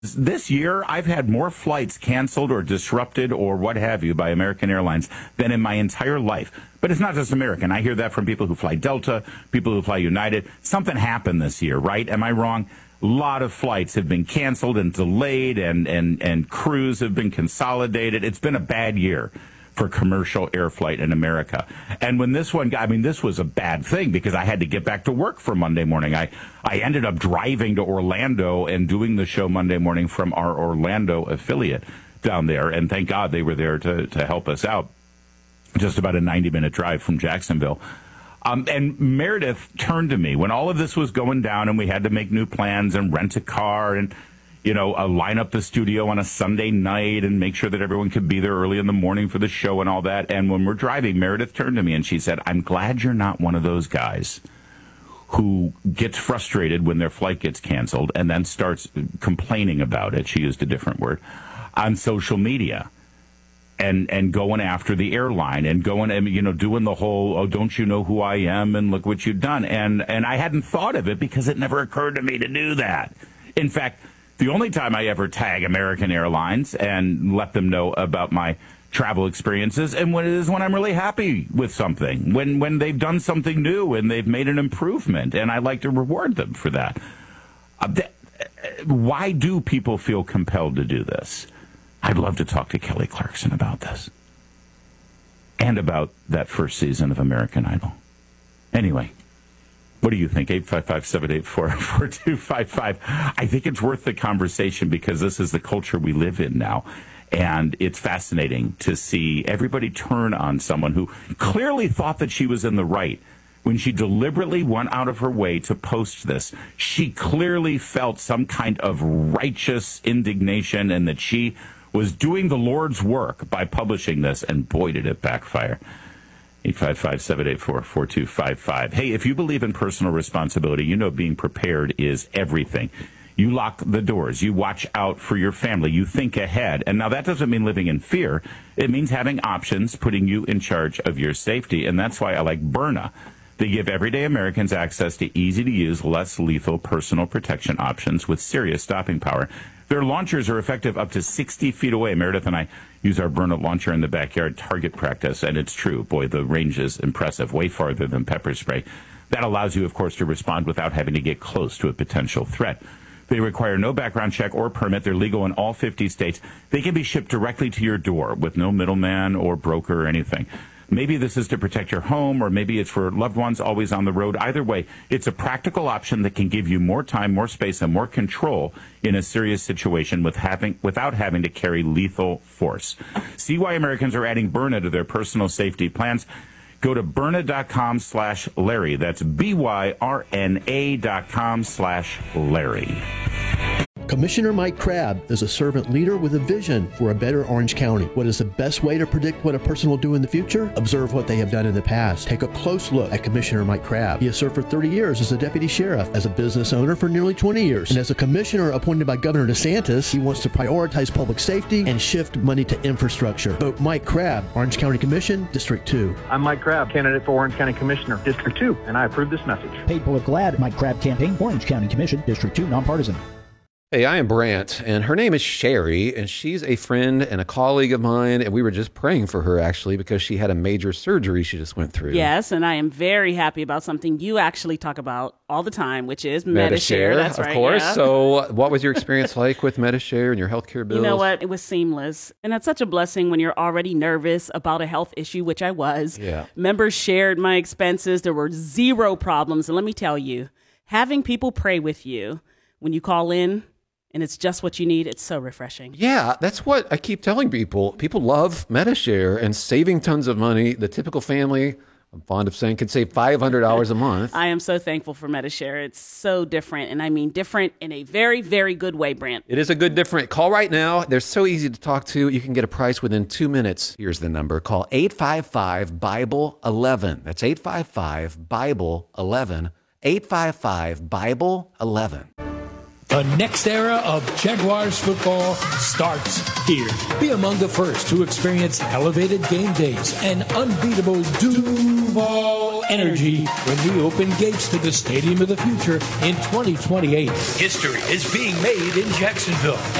This year, I've had more flights canceled or disrupted or what have you by American Airlines than in my entire life. But it's not just American. I hear that from people who fly Delta, people who fly United. Something happened this year, right? Am I wrong? A lot of flights have been canceled and delayed, and crews have been consolidated. It's been a bad year for commercial air flight in America. And when this one got, this was a bad thing because I had to get back to work for Monday morning. I ended up driving to Orlando and doing the show Monday morning from our Orlando affiliate down there. And thank God they were there to help us out. Just about a 90-minute drive from Jacksonville. And Meredith turned to me when all of this was going down and we had to make new plans and rent a car and line up the studio on a Sunday night and make sure that everyone could be there early in the morning for the show and all that. And when we're driving, Meredith turned to me and she said, I'm glad you're not one of those guys who gets frustrated when their flight gets canceled and then starts complaining about it. She used a different word on social media and going after the airline and going and, doing the whole, oh, don't you know who I am? And look what you've done. And I hadn't thought of it because it never occurred to me to do that. In fact, the only time I ever tag American Airlines and let them know about my travel experiences and is when I'm really happy with something, when they've done something new and they've made an improvement, and I like to reward them for that. Why do people feel compelled to do this? I'd love to talk to Kelly Clarkson about this and about that first season of American Idol. Anyway. What do you think? 855-784-4255. I think it's worth the conversation because this is the culture we live in now. And it's fascinating to see everybody turn on someone who clearly thought that she was in the right. When she deliberately went out of her way to post this, she clearly felt some kind of righteous indignation and that she was doing the Lord's work by publishing this. And boy, did it backfire. 855-784-4255. Hey, if you believe in personal responsibility, being prepared is everything. You lock the doors. You watch out for your family. You think ahead. And now that doesn't mean living in fear. It means having options, putting you in charge of your safety. And that's why I like Byrna. They give everyday Americans access to easy-to-use, less lethal personal protection options with serious stopping power. Their launchers are effective up to 60 feet away. Meredith and I use our Byrna launcher in the backyard target practice, and it's true. Boy, the range is impressive, way farther than pepper spray. That allows you, of course, to respond without having to get close to a potential threat. They require no background check or permit. They're legal in all 50 states. They can be shipped directly to your door with no middleman or broker or anything. Maybe this is to protect your home, or maybe it's for loved ones always on the road. Either way, it's a practical option that can give you more time, more space, and more control in a serious situation without having to carry lethal force. See why Americans are adding Byrna to their personal safety plans. Go to Byrna.com/Larry. That's BYRNA.com/Larry. Commissioner Mike Crabb is a servant leader with a vision for a better Orange County. What is the best way to predict what a person will do in the future? Observe what they have done in the past. Take a close look at Commissioner Mike Crabb. He has served for 30 years as a deputy sheriff, as a business owner for nearly 20 years, and as a commissioner appointed by Governor DeSantis. He wants to prioritize public safety and shift money to infrastructure. Vote Mike Crabb, Orange County Commission, District 2. I'm Mike Crabb, candidate for Orange County Commissioner, District 2, and I approve this message. Paid political ad, Mike Crabb campaign, Orange County Commission, District 2, nonpartisan. Hey, I am Brant, and her name is Sherry, and she's a friend and a colleague of mine, and we were just praying for her, actually, because she had a major surgery she just went through. Yes, and I am very happy about something you actually talk about all the time, which is Medi-Share. That's right, of course. Yeah. So what was your experience like with Medi-Share and your healthcare bills? You know what? It was seamless, and that's such a blessing when you're already nervous about a health issue, which I was. Yeah. Members shared my expenses. There were zero problems, and let me tell you, having people pray with you when you call in, and it's just what you need, it's so refreshing. Yeah, that's what I keep telling people. People love Medi-Share and saving tons of money. The typical family, I'm fond of saying, can save $500 a month. I am so thankful for Medi-Share. It's so different, and I mean different in a very, very good way, Brant. It is a good different. Call right now. They're so easy to talk to. You can get a price within 2 minutes. Here's the number. Call 855-BIBLE-11. That's 855-BIBLE-11. 855-BIBLE-11. The next era of Jaguars football starts here. Be among the first to experience elevated game days and unbeatable Duval energy when we open gates to the Stadium of the Future in 2028. History is being made in Jacksonville.